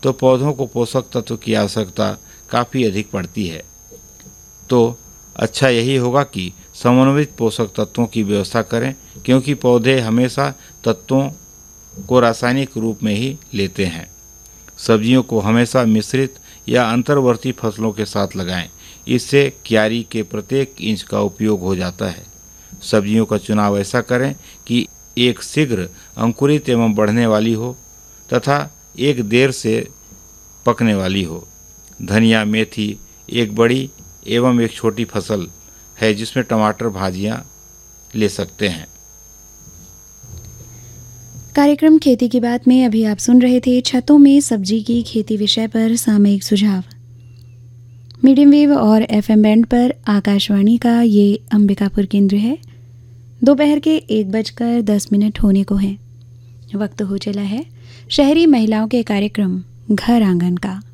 तो पौधों को पोषक तत्व की आवश्यकता काफ़ी अधिक पड़ती है। तो अच्छा यही होगा कि समन्वित पोषक तत्वों की व्यवस्था करें, क्योंकि पौधे हमेशा तत्वों को रासायनिक रूप में ही लेते हैं। सब्जियों को हमेशा मिश्रित या अंतर्वर्ती फसलों के साथ लगाएं, इससे क्यारी के प्रत्येक इंच का उपयोग हो जाता है। सब्जियों का चुनाव ऐसा करें कि एक शीघ्र अंकुरित एवं बढ़ने वाली हो तथा एक देर से पकने वाली हो। धनिया मेथी एक बड़ी एवं एक छोटी फसल है, जिसमें टमाटर भाजियां ले सकते हैं। कार्यक्रम खेती की बात में अभी आप सुन रहे थे छतों में सब्जी की खेती विषय पर सामयिक सुझाव। मीडियम वेव और FM बैंड पर आकाशवाणी का ये अंबिकापुर केंद्र है। दोपहर के 1:10 होने को हैं। वक्त हो चला है शहरी महिलाओं के कार्यक्रम घर आंगन का।